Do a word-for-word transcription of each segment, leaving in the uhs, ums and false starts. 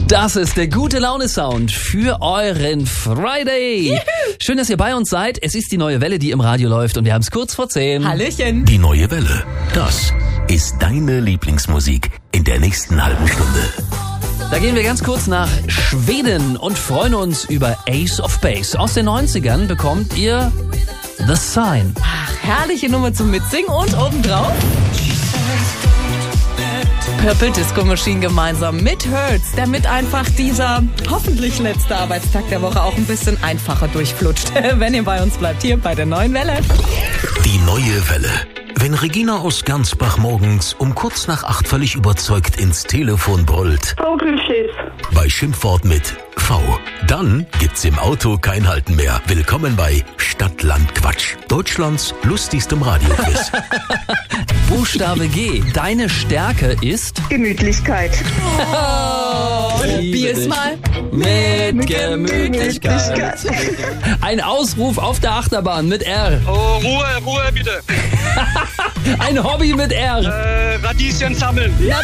Das ist der gute Laune-Sound für euren Friday. Juhu. Schön, dass ihr bei uns seid. Es ist die neue Welle, die im Radio läuft und wir haben es kurz vor zehn. Hallöchen. Die neue Welle, das ist deine Lieblingsmusik in der nächsten halben Stunde. Da gehen wir ganz kurz nach Schweden und freuen uns über Ace of Base. Aus den neunzigern bekommt ihr The Sign. Ach, herrliche Nummer zum Mitsingen und obendrauf Purple Disco Machine gemeinsam mit Hurts, damit einfach dieser hoffentlich letzte Arbeitstag der Woche auch ein bisschen einfacher durchflutscht, wenn ihr bei uns bleibt, hier bei der neuen Welle. Die neue Welle. Wenn Regina aus Gernsbach morgens um kurz nach acht völlig überzeugt ins Telefon brüllt. Vogelschiss. Bei Schimpfwort mit V. Dann gibt's im Auto kein Halten mehr. Willkommen bei Stadt, Land, Quatsch. Deutschlands lustigstem Radioquiz. Buchstabe G. Deine Stärke ist? Gemütlichkeit. Oh, probier's mal. Mit Gemütlichkeit. Ein Ausruf auf der Achterbahn mit R. Oh, Ruhe, Ruhe bitte. Ein Hobby mit R. Äh, Radieschen sammeln. Ja.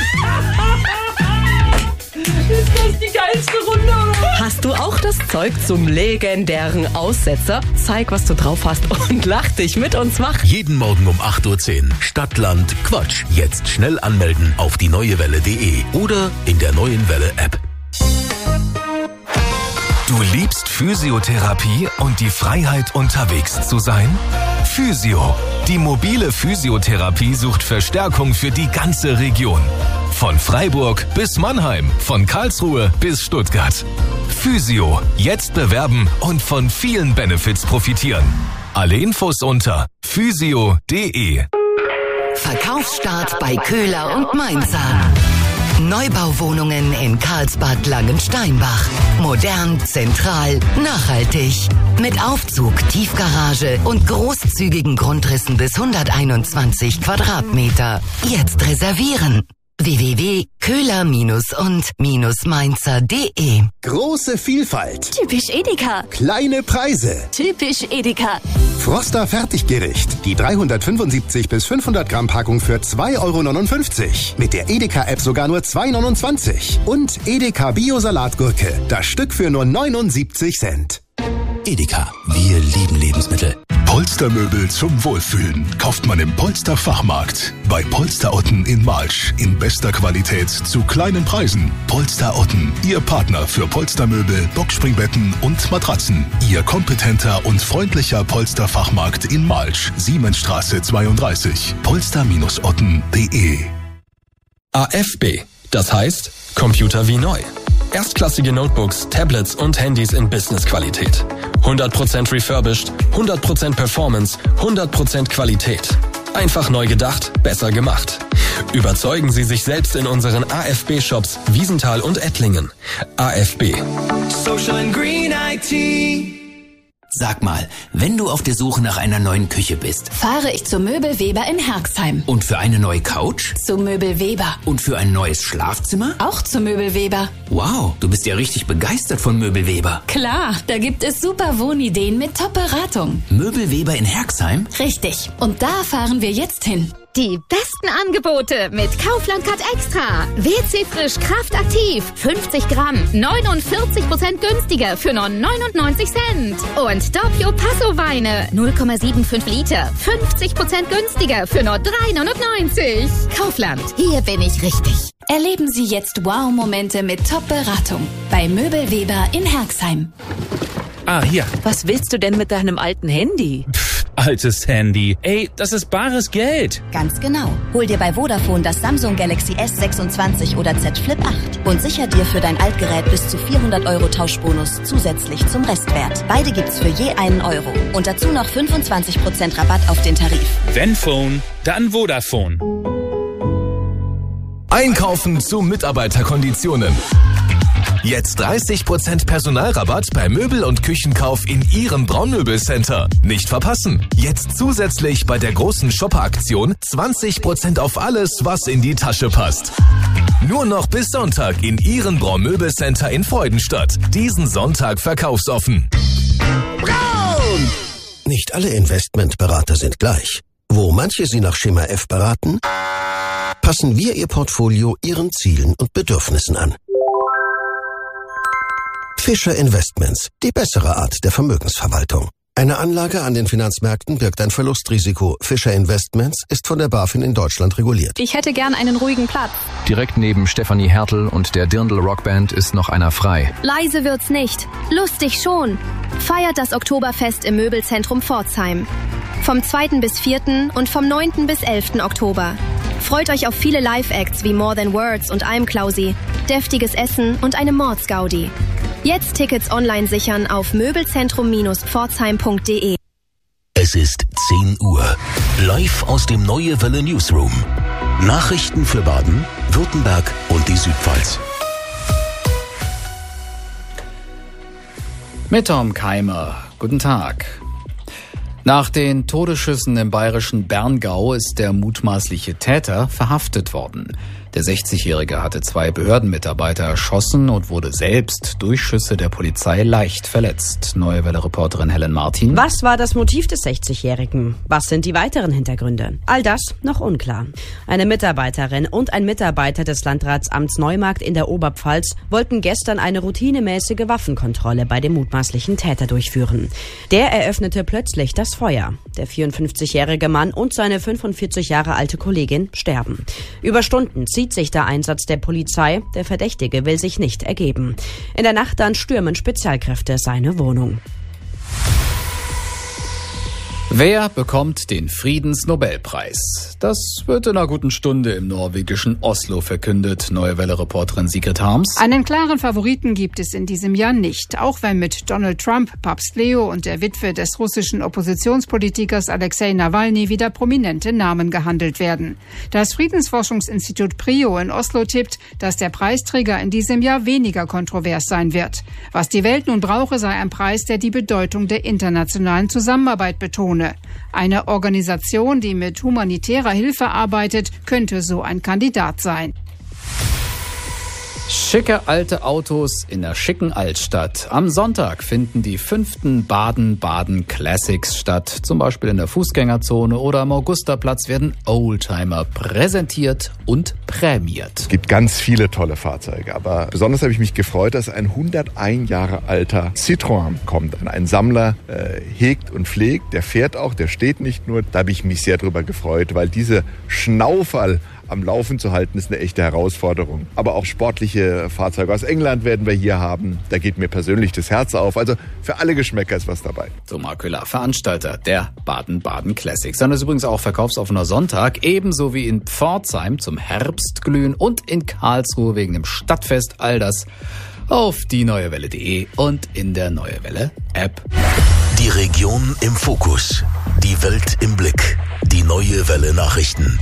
Ist das die geilste Runde, oder? Hast du auch das Zeug zum legendären Aussetzer? Zeig, was du drauf hast und lach dich mit uns wach. Jeden Morgen um acht Uhr zehn. Stadt, Land, Quatsch. Jetzt schnell anmelden auf die neue welle punkt de oder in der neuen Welle App. Du liebst Physiotherapie und die Freiheit, unterwegs zu sein? Physio. Die mobile Physiotherapie sucht Verstärkung für die ganze Region. Von Freiburg bis Mannheim, von Karlsruhe bis Stuttgart. Physio. Jetzt bewerben und von vielen Benefits profitieren. Alle Infos unter physio punkt de. Verkaufsstart bei Köhler und Mainzer. Neubauwohnungen in Karlsbad Langensteinbach. Modern, zentral, nachhaltig. Mit Aufzug, Tiefgarage und großzügigen Grundrissen bis hunderteinundzwanzig Quadratmeter. Jetzt reservieren. w w w punkt köhler und mainzer punkt de. Große Vielfalt. Typisch Edeka. Kleine Preise. Typisch Edeka. Froster Fertiggericht. Die dreihundertfünfundsiebzig bis fünfhundert Gramm Packung für zwei Euro neunundfünfzig. Mit der Edeka-App sogar nur zwei Euro neunundzwanzig. Und Edeka Bio-Salatgurke. Das Stück für nur neunundsiebzig Cent. Edeka. Wir lieben Lebensmittel. Polstermöbel zum Wohlfühlen kauft man im Polster-Fachmarkt. Bei Polster Otten in Malsch in bester Qualität zu kleinen Preisen. Polster Otten, Ihr Partner für Polstermöbel, Boxspringbetten und Matratzen. Ihr kompetenter und freundlicher Polster-Fachmarkt in Malsch, Siemensstraße zweiunddreißig. polster otten punkt de. A F B, das heißt Computer wie neu. Erstklassige Notebooks, Tablets und Handys in Business-Qualität. hundert Prozent refurbished, hundert Prozent Performance, hundert Prozent Qualität. Einfach neu gedacht, besser gemacht. Überzeugen Sie sich selbst in unseren A F B-Shops Wiesenthal und Ettlingen. A F B. Social and Green I T. Sag mal, wenn du auf der Suche nach einer neuen Küche bist, fahre ich zu Möbel Weber in Herxheim. Und für eine neue Couch? Zu Möbel Weber. Und für ein neues Schlafzimmer? Auch zu Möbel Weber. Wow, du bist ja richtig begeistert von Möbel Weber. Klar, da gibt es super Wohnideen mit Top-Beratung. Möbel Weber in Herxheim? Richtig. Und da fahren wir jetzt hin. Die besten Angebote mit Kaufland Cut Extra. W C Frisch Kraft Aktiv. fünfzig Gramm. neunundvierzig Prozent günstiger für nur neunundneunzig Cent. Und Doppio Passo Weine. null Komma fünfundsiebzig Liter. fünfzig Prozent günstiger für nur drei neunundneunzig. Kaufland. Hier bin ich richtig. Erleben Sie jetzt Wow-Momente mit Top-Beratung. Bei Möbel Weber in Herxheim. Ah, hier. Was willst du denn mit deinem alten Handy? Pff, altes Handy. Ey, das ist bares Geld. Ganz genau. Hol dir bei Vodafone das Samsung Galaxy S sechsundzwanzig oder Z Flip acht und sicher dir für dein Altgerät bis zu vierhundert Euro Tauschbonus zusätzlich zum Restwert. Beide gibt's für je einen Euro. Und dazu noch fünfundzwanzig Prozent Rabatt auf den Tarif. Wenn Phone, dann Vodafone. Einkaufen zu Mitarbeiterkonditionen. Jetzt dreißig Prozent Personalrabatt bei Möbel- und Küchenkauf in Ihrem Braunmöbelcenter. Nicht verpassen. Jetzt zusätzlich bei der großen Shopper-Aktion zwanzig Prozent auf alles, was in die Tasche passt. Nur noch bis Sonntag in Ihrem Braunmöbelcenter in Freudenstadt. Diesen Sonntag verkaufsoffen. Braun! Nicht alle Investmentberater sind gleich. Wo manche Sie nach Schema F beraten, passen wir Ihr Portfolio Ihren Zielen und Bedürfnissen an. Fischer Investments, die bessere Art der Vermögensverwaltung. Eine Anlage an den Finanzmärkten birgt ein Verlustrisiko. Fischer Investments ist von der BaFin in Deutschland reguliert. Ich hätte gern einen ruhigen Platz. Direkt neben Stefanie Hertel und der Dirndl Rockband ist noch einer frei. Leise wird's nicht. Lustig schon. Feiert das Oktoberfest im Möbelzentrum Pforzheim. Vom zweiten bis vierten und vom neunten bis elften Oktober. Freut euch auf viele Live-Acts wie More Than Words und Almklausi, deftiges Essen und eine Mordsgaudi. Jetzt Tickets online sichern auf möbelzentrum Pforzheim punkt de. Es ist zehn Uhr. Live aus dem Neue Welle Newsroom. Nachrichten für Baden, Württemberg und die Südpfalz. Mit Tom Keimer. Guten Tag. Nach den Todesschüssen im bayerischen Berngau ist der mutmaßliche Täter verhaftet worden. Der sechzigjährige hatte zwei Behördenmitarbeiter erschossen und wurde selbst durch Schüsse der Polizei leicht verletzt. Neue Welle-Reporterin Helen Martin. Was war das Motiv des sechzigjährigen? Was sind die weiteren Hintergründe? All das noch unklar. Eine Mitarbeiterin und ein Mitarbeiter des Landratsamts Neumarkt in der Oberpfalz wollten gestern eine routinemäßige Waffenkontrolle bei dem mutmaßlichen Täter durchführen. Der eröffnete plötzlich das Feuer. Der vierundfünfzigjährige Mann und seine fünfundvierzig Jahre alte Kollegin sterben. Über Stunden zieht sich der Einsatz der Polizei. Der Verdächtige will sich nicht ergeben. In der Nacht dann stürmen Spezialkräfte seine Wohnung. Wer bekommt den Friedensnobelpreis? Das wird in einer guten Stunde im norwegischen Oslo verkündet. Neue Welle-Reporterin Sigrid Harms. Einen klaren Favoriten gibt es in diesem Jahr nicht. Auch wenn mit Donald Trump, Papst Leo und der Witwe des russischen Oppositionspolitikers Alexei Nawalny wieder prominente Namen gehandelt werden. Das Friedensforschungsinstitut PRIO in Oslo tippt, dass der Preisträger in diesem Jahr weniger kontrovers sein wird. Was die Welt nun brauche, sei ein Preis, der die Bedeutung der internationalen Zusammenarbeit betone. Eine Organisation, die mit humanitärer Hilfe arbeitet, könnte so ein Kandidat sein. Schicke alte Autos in der schicken Altstadt. Am Sonntag finden die fünften Baden-Baden Classics statt. Zum Beispiel in der Fußgängerzone oder am Augusterplatz werden Oldtimer präsentiert und prämiert. Es gibt ganz viele tolle Fahrzeuge, aber besonders habe ich mich gefreut, dass ein hundertein Jahre alter Citroën kommt. Ein Sammler äh, hegt und pflegt, der fährt auch, der steht nicht nur. Da habe ich mich sehr drüber gefreut, weil diese Schnauferl am Laufen zu halten, ist eine echte Herausforderung. Aber auch sportliche Fahrzeuge aus England werden wir hier haben. Da geht mir persönlich das Herz auf. Also für alle Geschmäcker ist was dabei. So, Marc Köhler, Veranstalter der Baden-Baden Classics. Dann ist übrigens auch verkaufsoffener Sonntag, ebenso wie in Pforzheim zum Herbstglühen und in Karlsruhe wegen dem Stadtfest. All das auf die neuewelle punkt de und in der Neue Welle App. Die Region im Fokus. Die Welt im Blick. Die Neue Welle Nachrichten.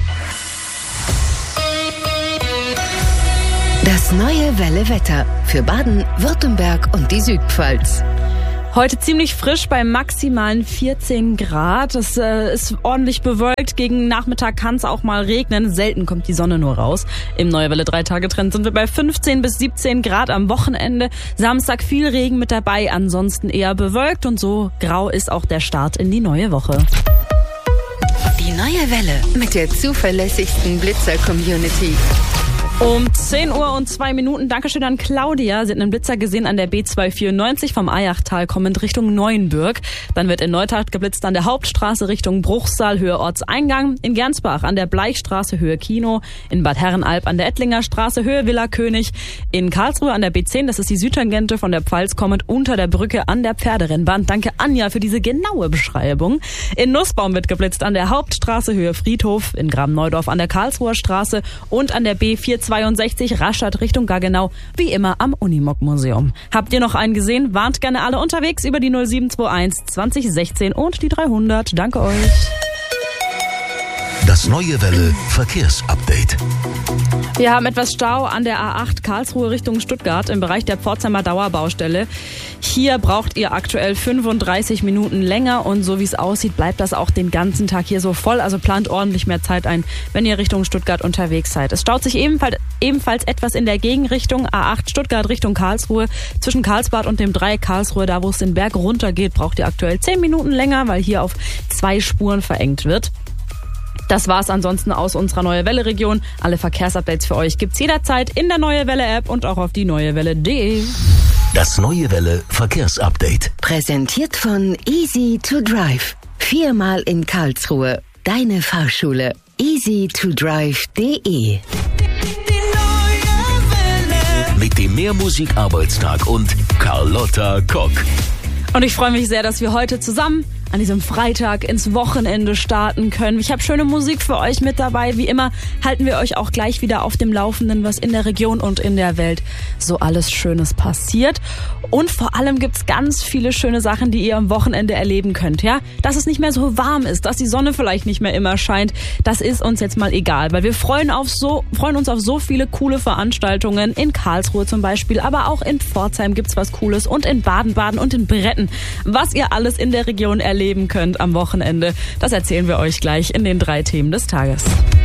Das Neue Welle Wetter für Baden, Württemberg und die Südpfalz. Heute ziemlich frisch bei maximalen vierzehn Grad. Es äh, ist ordentlich bewölkt. Gegen Nachmittag kann es auch mal regnen. Selten kommt die Sonne nur raus. Im Neue Welle drei-Tage-Trend sind wir bei fünfzehn bis siebzehn Grad am Wochenende. Samstag viel Regen mit dabei, ansonsten eher bewölkt. Und so grau ist auch der Start in die neue Woche. Die Neue Welle mit der zuverlässigsten Blitzer-Community. Um zehn Uhr und zwei Minuten. Dankeschön an Claudia. Sie hat einen Blitzer gesehen an der B zweihundertvierundneunzig vom Eyachtal kommend Richtung Neuenbürg. Dann wird in Neustadt geblitzt an der Hauptstraße Richtung Bruchsal, Höhe Ortseingang. In Gernsbach an der Bleichstraße, Höhe Kino. In Bad Herrenalb an der Ettlinger Straße, Höhe Villa König. In Karlsruhe an der B zehn, das ist die Südtangente von der Pfalz kommend unter der Brücke an der Pferderennbahn. Danke Anja für diese genaue Beschreibung. In Nussbaum wird geblitzt an der Hauptstraße, Höhe Friedhof. In Graben-Neudorf an der Karlsruher Straße und an der B vierhundertzweiundsechzig Rastatt Richtung Gaggenau, wie immer am Unimog-Museum. Habt ihr noch einen gesehen? Warnt gerne alle unterwegs über die null sieben zwei eins zwanzig sechzehn und die dreihundert. Danke euch. Das Neue Welle Verkehrsupdate. Wir haben etwas Stau an der A acht Karlsruhe Richtung Stuttgart im Bereich der Pforzheimer Dauerbaustelle. Hier braucht ihr aktuell fünfunddreißig Minuten länger und so wie es aussieht, bleibt das auch den ganzen Tag hier so voll. Also plant ordentlich mehr Zeit ein, wenn ihr Richtung Stuttgart unterwegs seid. Es staut sich ebenfalls, ebenfalls etwas in der Gegenrichtung A acht Stuttgart Richtung Karlsruhe. Zwischen Karlsbad und dem Dreieck Karlsruhe, da wo es den Berg runter geht, braucht ihr aktuell zehn Minuten länger, weil hier auf zwei Spuren verengt wird. Das war's ansonsten aus unserer Neue Welle Region. Alle Verkehrsupdates für euch gibt's jederzeit in der Neue Welle App und auch auf die neuewelle punkt de. Das Neue Welle Verkehrsupdate. Präsentiert von Easy to Drive. Viermal in Karlsruhe. Deine Fahrschule. easy to drive punkt de. Mit dem Mehrmusik-Arbeitstag und Carlotta Kock. Und ich freue mich sehr, dass wir heute zusammen an diesem Freitag ins Wochenende starten können. Ich habe schöne Musik für euch mit dabei. Wie immer halten wir euch auch gleich wieder auf dem Laufenden, was in der Region und in der Welt so alles Schönes passiert. Und vor allem gibt's ganz viele schöne Sachen, die ihr am Wochenende erleben könnt. Ja, dass es nicht mehr so warm ist, dass die Sonne vielleicht nicht mehr immer scheint, das ist uns jetzt mal egal, weil wir freuen, auf so, freuen uns auf so viele coole Veranstaltungen. In Karlsruhe zum Beispiel, aber auch in Pforzheim gibt's was Cooles und in Baden-Baden und in Bretten. Was ihr alles in der Region erlebt, leben könnt am Wochenende. Das erzählen wir euch gleich in den drei Themen des Tages.